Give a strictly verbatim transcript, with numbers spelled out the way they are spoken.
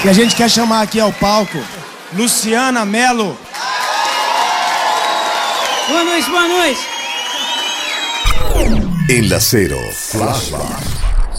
E a gente quer chamar aqui ao palco Luciana Mello. Boa noite, boa noite. En La Cero, Flashback.